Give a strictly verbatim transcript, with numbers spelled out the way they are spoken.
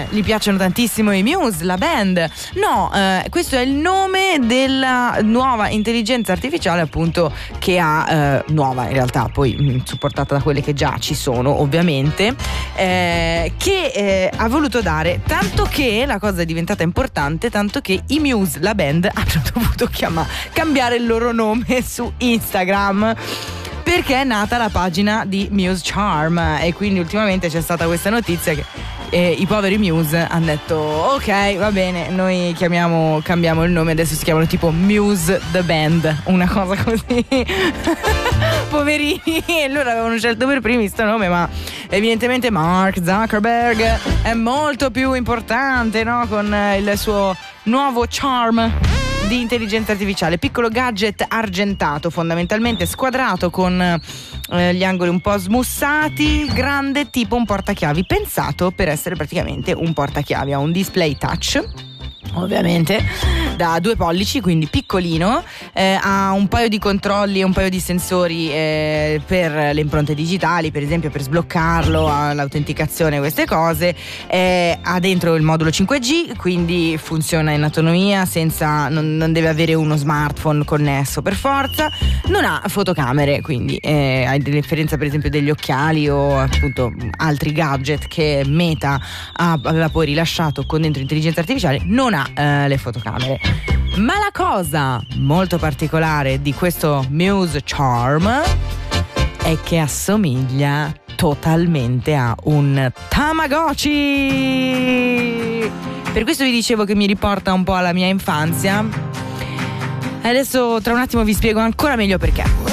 gli piacciono tantissimo i Muse, la band. No, eh, questo è il nome della nuova intelligenza artificiale, appunto, che ha eh, nuova in realtà, poi mh, supportata da quelle che già ci sono, ovviamente, eh, che eh, ha voluto dare, tanto che la cosa è diventata importante, tanto che i Muse, la band, hanno dovuto chiamare, cambiare il loro nome su Instagram, perché è nata la pagina di Muse Charm, e quindi ultimamente c'è stata questa notizia che eh, i poveri Muse hanno detto ok, va bene, noi chiamiamo, cambiamo il nome, adesso si chiamano tipo Muse The Band, una cosa così. Poverini, loro avevano scelto per primi sto nome, ma evidentemente Mark Zuckerberg è molto più importante, no? Con il suo nuovo charm di intelligenza artificiale, piccolo gadget argentato, fondamentalmente squadrato, con eh, gli angoli un po' smussati, grande tipo un portachiavi, pensato per essere praticamente un portachiavi. Ha un display touch, ovviamente, da due pollici, quindi piccolino, eh, ha un paio di controlli e un paio di sensori eh, per le impronte digitali, per esempio per sbloccarlo, ha l'autenticazione, queste cose, eh, ha dentro il modulo cinque G, quindi funziona in autonomia, senza, non, non deve avere uno smartphone connesso per forza, non ha fotocamere, quindi eh, a differenza per esempio degli occhiali o appunto altri gadget che Meta ha, aveva poi rilasciato con dentro intelligenza artificiale, non ha eh, le fotocamere. Ma la cosa molto particolare di questo Muse Charm è che assomiglia totalmente a un Tamagotchi. Per questo vi dicevo che mi riporta un po' alla mia infanzia. Adesso tra un attimo vi spiego ancora meglio perché.